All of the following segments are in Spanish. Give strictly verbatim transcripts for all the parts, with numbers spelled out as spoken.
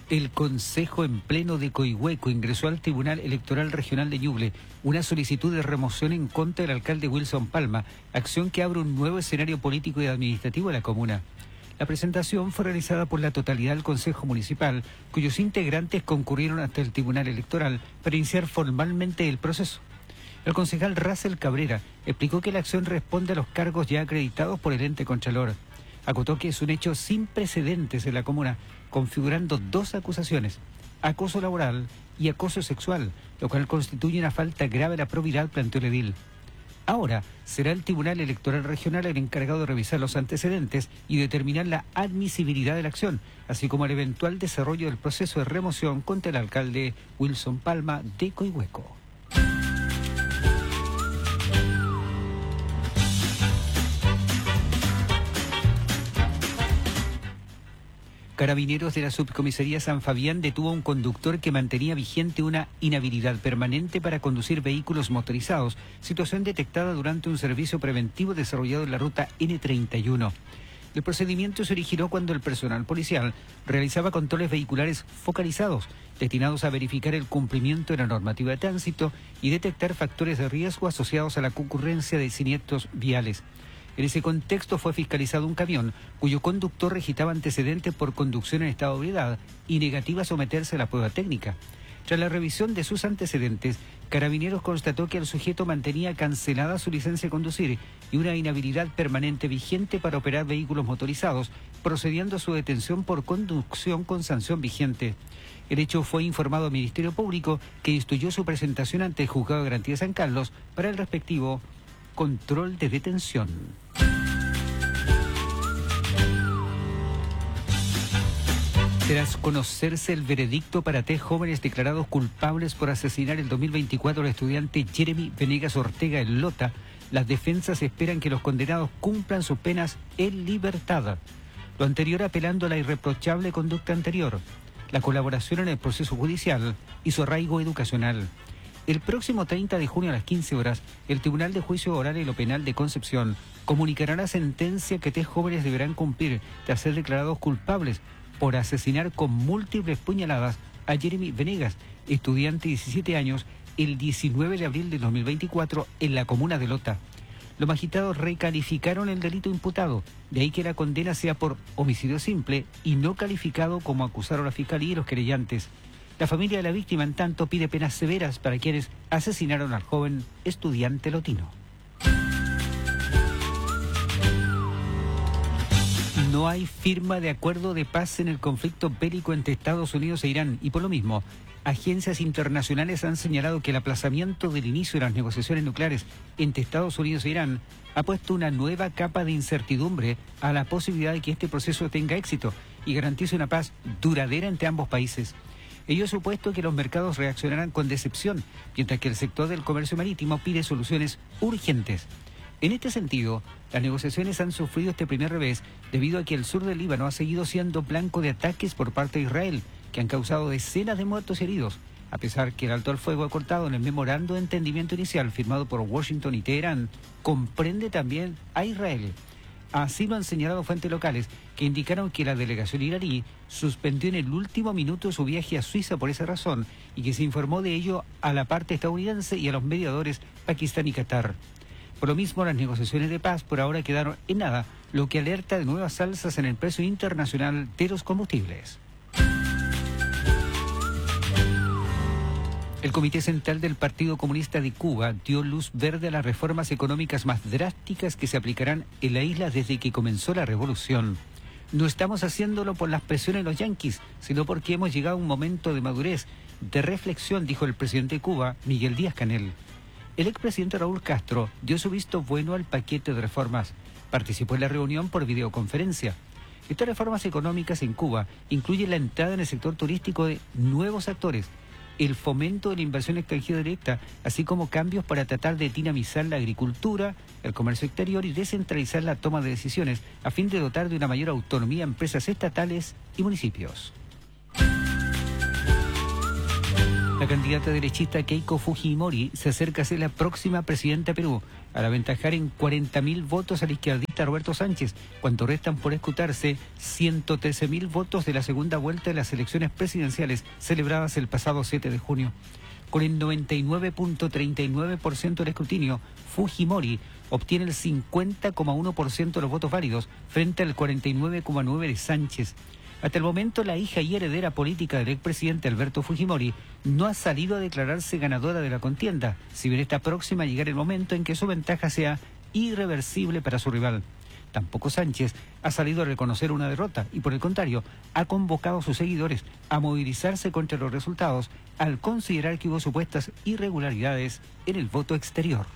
El Consejo en Pleno de Coihueco ingresó al Tribunal Electoral Regional de Ñuble una solicitud de remoción en contra del alcalde Wilson Palma, acción que abre un nuevo escenario político y administrativo de la comuna. La presentación fue realizada por la totalidad del Consejo Municipal, cuyos integrantes concurrieron hasta el Tribunal Electoral para iniciar formalmente el proceso. El concejal Russell Cabrera explicó que la acción responde a los cargos ya acreditados por el ente contralor. Acotó que es un hecho sin precedentes en la comuna, configurando dos acusaciones: acoso laboral y acoso sexual, lo cual constituye una falta grave de la probidad, planteó el edil. Ahora será el Tribunal Electoral Regional el encargado de revisar los antecedentes y determinar la admisibilidad de la acción, así como el eventual desarrollo del proceso de remoción contra el alcalde Wilson Palma de Coihueco. Carabineros de la Subcomisaría San Fabián detuvo a un conductor que mantenía vigente una inhabilidad permanente para conducir vehículos motorizados, situación detectada durante un servicio preventivo desarrollado en la ruta ene treinta y uno. El procedimiento se originó cuando el personal policial realizaba controles vehiculares focalizados, destinados a verificar el cumplimiento de la normativa de tránsito y detectar factores de riesgo asociados a la concurrencia de siniestros viales. En ese contexto fue fiscalizado un camión cuyo conductor registraba antecedentes por conducción en estado de ebriedad y negativa a someterse a la prueba técnica. Tras la revisión de sus antecedentes, Carabineros constató que el sujeto mantenía cancelada su licencia de conducir y una inhabilidad permanente vigente para operar vehículos motorizados, procediendo a su detención por conducción con sanción vigente. El hecho fue informado al Ministerio Público, que instruyó su presentación ante el Juzgado de Garantía de San Carlos para el respectivo control de detención. Tras conocerse el veredicto para tres jóvenes declarados culpables por asesinar en dos mil veinticuatro al estudiante Jeremy Venegas Ortega en Lota, las defensas esperan que los condenados cumplan sus penas en libertad. Lo anterior apelando a la irreprochable conducta anterior, la colaboración en el proceso judicial y su arraigo educacional. El próximo treinta de junio a las quince horas, el Tribunal de Juicio Oral y lo Penal de Concepción comunicará la sentencia que tres jóvenes deberán cumplir tras ser declarados culpables por asesinar con múltiples puñaladas a Jeremy Venegas, estudiante de diecisiete años, el diecinueve de abril de dos mil veinticuatro en la comuna de Lota. Los magistrados recalificaron el delito imputado, de ahí que la condena sea por homicidio simple y no calificado como acusaron la Fiscalía y los querellantes. La familia de la víctima, en tanto, pide penas severas para quienes asesinaron al joven estudiante lotino. No hay firma de acuerdo de paz en el conflicto bélico entre Estados Unidos e Irán y por lo mismo, agencias internacionales han señalado que el aplazamiento del inicio de las negociaciones nucleares entre Estados Unidos e Irán ha puesto una nueva capa de incertidumbre a la posibilidad de que este proceso tenga éxito y garantice una paz duradera entre ambos países. Ello ha supuesto que los mercados reaccionarán con decepción, mientras que el sector del comercio marítimo pide soluciones urgentes. En este sentido, las negociaciones han sufrido este primer revés debido a que el sur del Líbano ha seguido siendo blanco de ataques por parte de Israel, que han causado decenas de muertos y heridos, a pesar que el alto al fuego acordado en el memorando de entendimiento inicial firmado por Washington y Teherán comprende también a Israel. Así lo han señalado fuentes locales, que indicaron que la delegación iraní suspendió en el último minuto su viaje a Suiza por esa razón y que se informó de ello a la parte estadounidense y a los mediadores Pakistán y Qatar. Por lo mismo, las negociaciones de paz por ahora quedaron en nada, lo que alerta de nuevas alzas en el precio internacional de los combustibles. El Comité Central del Partido Comunista de Cuba dio luz verde a las reformas económicas más drásticas que se aplicarán en la isla desde que comenzó la revolución. No estamos haciéndolo por las presiones de los yanquis, sino porque hemos llegado a un momento de madurez, de reflexión, dijo el presidente de Cuba, Miguel Díaz-Canel. El expresidente Raúl Castro dio su visto bueno al paquete de reformas. Participó en la reunión por videoconferencia. Estas reformas económicas en Cuba incluyen la entrada en el sector turístico de nuevos actores, el fomento de la inversión extranjera directa, así como cambios para tratar de dinamizar la agricultura, el comercio exterior y descentralizar la toma de decisiones a fin de dotar de una mayor autonomía a empresas estatales y municipios. La candidata derechista Keiko Fujimori se acerca a ser la próxima presidenta de Perú, al aventajar en cuarenta mil votos al izquierdista Roberto Sánchez, cuando restan por escrutarse ciento trece mil votos de la segunda vuelta de las elecciones presidenciales celebradas el pasado siete de junio. Con el noventa y nueve punto treinta y nueve por ciento del escrutinio, Fujimori obtiene el cincuenta coma uno por ciento de los votos válidos frente al cuarenta y nueve coma nueve por ciento de Sánchez. Hasta el momento, la hija y heredera política del expresidente Alberto Fujimori no ha salido a declararse ganadora de la contienda, si bien está próxima a llegar el momento en que su ventaja sea irreversible para su rival. Tampoco Sánchez ha salido a reconocer una derrota y, por el contrario, ha convocado a sus seguidores a movilizarse contra los resultados al considerar que hubo supuestas irregularidades en el voto exterior.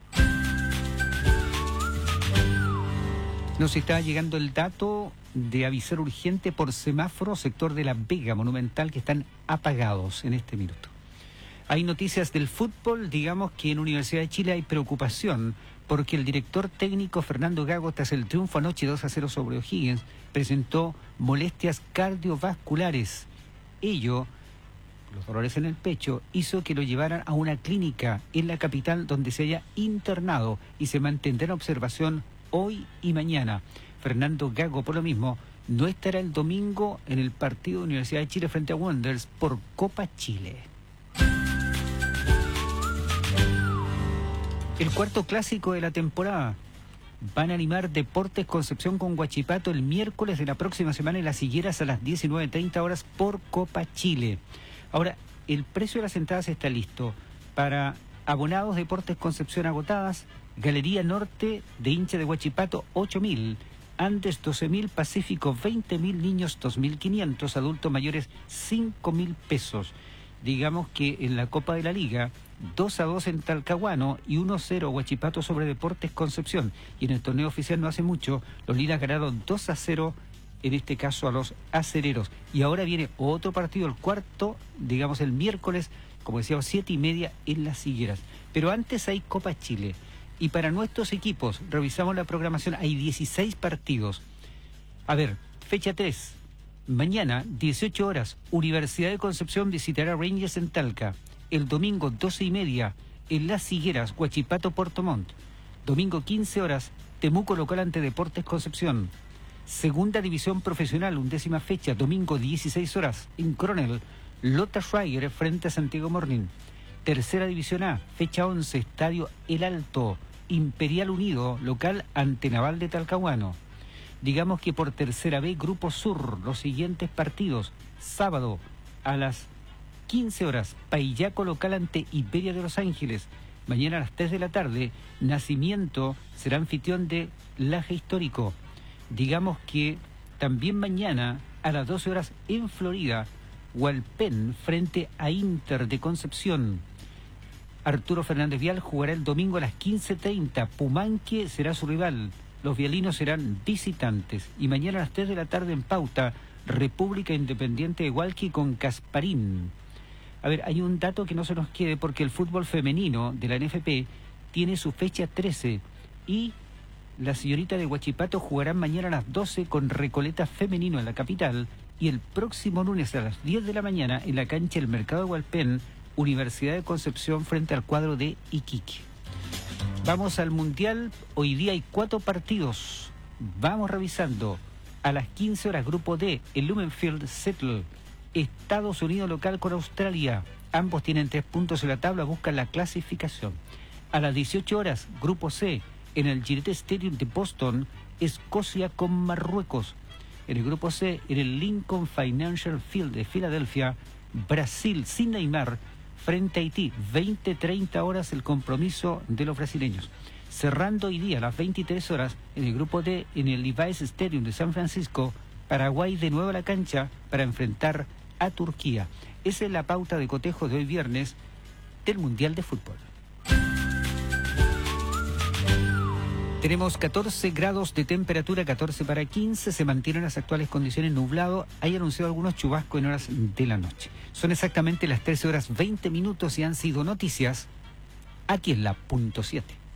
Nos está llegando el dato de avisar urgente por semáforo sector de La Vega Monumental, que están apagados en este minuto. Hay noticias del fútbol, digamos que en Universidad de Chile hay preocupación porque el director técnico Fernando Gago, tras el triunfo anoche dos a cero sobre O'Higgins, presentó molestias cardiovasculares. Ello, los dolores en el pecho, hizo que lo llevaran a una clínica en la capital donde se haya internado y se mantendrá en observación hoy y mañana. Fernando Gago, por lo mismo, no estará el domingo en el partido de Universidad de Chile frente a Wanderers por Copa Chile. El cuarto clásico de la temporada. Van a animar Deportes Concepción con Huachipato el miércoles de la próxima semana en Las Higueras a las diecinueve treinta horas por Copa Chile. Ahora, el precio de las entradas está listo. Para abonados Deportes Concepción agotadas, Galería Norte de hincha de Huachipato ocho mil, Andes doce mil, Pacífico veinte mil, niños dos mil quinientos, adultos mayores cinco mil pesos. Digamos que en la Copa de la Liga, dos a dos en Talcahuano y uno a cero Huachipato sobre Deportes Concepción. Y en el torneo oficial no hace mucho, los Lilas ganaron dos a cero, en este caso a los acereros. Y ahora viene otro partido, el cuarto, digamos el miércoles, como decíamos, siete y media en Las Higueras. Pero antes hay Copa Chile. Y para nuestros equipos, revisamos la programación, hay dieciséis partidos. A ver, fecha tres. Mañana, dieciocho horas, Universidad de Concepción visitará Rangers en Talca. El domingo, doce y media, en Las Higueras, Huachipato, Puerto Montt. Domingo, quince horas, Temuco local ante Deportes Concepción. Segunda División Profesional, undécima fecha, domingo, dieciséis horas, en Coronel, Lota Schreier frente a Santiago Morning. Tercera División A, fecha once, Estadio El Alto, Imperial Unido, local ante Naval de Talcahuano. Digamos que por Tercera B, Grupo Sur, los siguientes partidos. Sábado a las quince horas, Paillaco local ante Iberia de Los Ángeles. Mañana a las tres de la tarde, Nacimiento será anfitrión de Laje Histórico. Digamos que también mañana a las doce horas en Florida, Hualpén frente a Inter de Concepción. Arturo Fernández Vial jugará el domingo a las quince treinta. Pumanque será su rival. Los vialinos serán visitantes. Y mañana a las tres de la tarde en Pauta, República Independiente de Hualqui con Casparín. A ver, hay un dato que no se nos quede porque el fútbol femenino de la N F P tiene su fecha trece y la señorita de Huachipato jugarán mañana a las doce con Recoleta Femenino en la capital y el próximo lunes a las diez de la mañana en la cancha del Mercado de Hualpén, Universidad de Concepción frente al cuadro de Iquique. Vamos al Mundial. Hoy día hay cuatro partidos. Vamos revisando. A las quince horas, Grupo D, el Lumenfield Seattle. Estados Unidos local con Australia. Ambos tienen tres puntos en la tabla, buscan la clasificación. A las dieciocho horas, Grupo C, en el Gillette Stadium de Boston, Escocia con Marruecos. En el Grupo C, en el Lincoln Financial Field de Filadelfia, Brasil sin Neymar frente a Haití, veinte treinta horas el compromiso de los brasileños. Cerrando hoy día a las veintitrés horas en el Grupo D, en el Levi's Stadium de San Francisco, Paraguay de nuevo a la cancha para enfrentar a Turquía. Esa es la pauta de cotejo de hoy viernes del Mundial de Fútbol. Tenemos catorce grados de temperatura, catorce para quince, se mantienen las actuales condiciones, nublado, hay anunciado algunos chubascos en horas de la noche. Son exactamente las trece horas veinte minutos y han sido noticias aquí en la punto siete.